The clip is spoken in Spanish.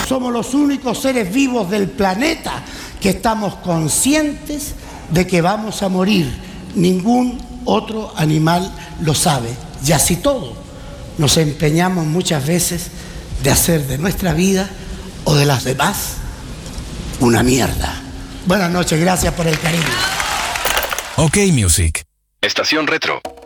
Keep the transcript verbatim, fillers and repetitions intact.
somos los únicos seres vivos del planeta que estamos conscientes de que vamos a morir. Ningún otro animal lo sabe. Y así todo, nos empeñamos muchas veces de hacer de nuestra vida o de las demás una mierda. Buenas noches, gracias por el cariño. OK Music. Estación Retro.